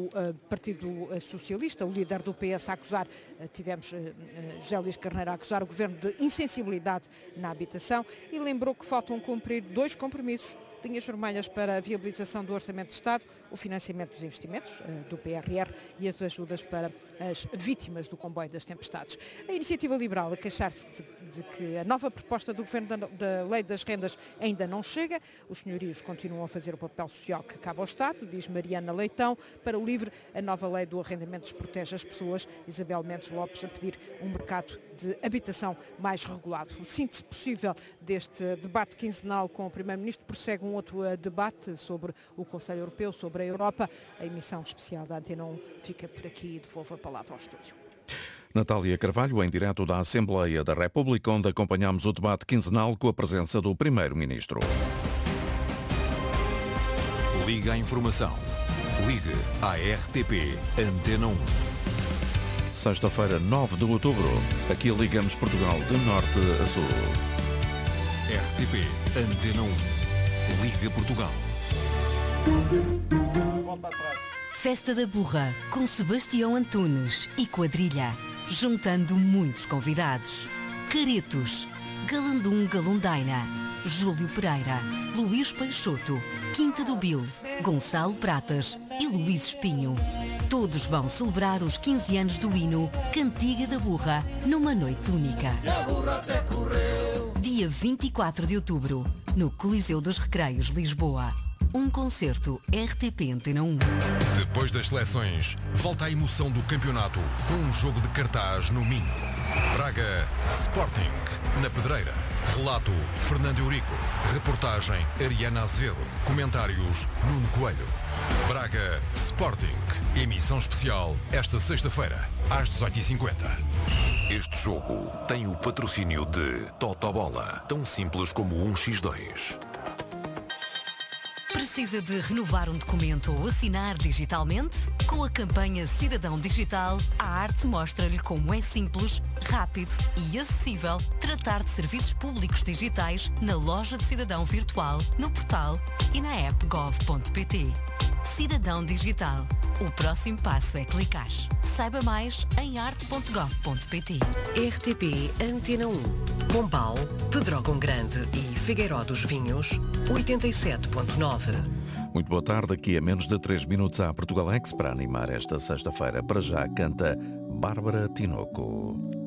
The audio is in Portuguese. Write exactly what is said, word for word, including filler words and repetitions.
uh, Partido Socialista, o líder do P S a acusar, uh, tivemos uh, uh, José Luís Carneiro a acusar o Governo de insensibilidade na habitação e lembrou que faltam cumprir dois compromissos: linhas vermelhas para a viabilização do Orçamento de Estado, o financiamento dos investimentos uh, do P R R e as ajudas para as vítimas do comboio das tempestades. A Iniciativa Liberal a queixar-se de, de que a nova proposta do Governo da, da Lei das Rendas ainda não chega. Os senhorios continuam a fazer o papel social que cabe ao Estado, diz Mariana Leitão. Para o LIVRE, a nova lei do arrendamento desprotege as pessoas. Isabel Mendes Lopes a pedir um mercado de habitação mais regulado. O síntese possível deste debate quinzenal com o Primeiro-Ministro prossegue um outro uh, debate sobre o Conselho Europeu, sobre a Europa. A emissão especial da Antena um fica por aqui e devolvo a palavra ao estúdio. Natália Carvalho, em direto da Assembleia da República, onde acompanhamos o debate quinzenal com a presença do Primeiro-Ministro. Liga à informação. Ligue à R T P Antena um. Sexta-feira, nove de outubro. Aqui ligamos Portugal de norte a sul. R T P Antena um. Liga Portugal. Festa da Burra, com Sebastião Antunes e quadrilha, juntando muitos convidados. Caretos, Galandum Galundaina, Júlio Pereira, Luís Peixoto, Quinta do Bil, Gonçalo Pratas e Luís Espinho. Todos vão celebrar os quinze anos do hino Cantiga da Burra, numa noite única. Dia vinte e quatro de outubro, no Coliseu dos Recreios, Lisboa. Um concerto R T P Antena um. Depois das seleções, volta a emoção do campeonato com um jogo de cartaz no Minho. Braga Sporting, na Pedreira. Relato Fernando Eurico. Reportagem Ariana Azevedo. Comentários Nuno Coelho. Braga Sporting. Emissão especial esta sexta-feira, às dezoito e cinquenta. Este jogo tem o patrocínio de Totobola. Tão simples como um por dois. Precisa de renovar um documento ou assinar digitalmente? Com a campanha Cidadão Digital, a arte mostra-lhe como é simples, rápido e acessível tratar de serviços públicos digitais na loja de cidadão virtual, no portal e na app gov ponto pt. Cidadão Digital. O próximo passo é clicar. Saiba mais em arte ponto gov ponto pt. R T P Antena um. Pombal, Pedrógão Grande e Figueiró dos Vinhos, oitenta e sete ponto nove. Muito boa tarde. Aqui a menos de três minutos à Portugalex para animar esta sexta-feira. Para já canta Bárbara Tinoco.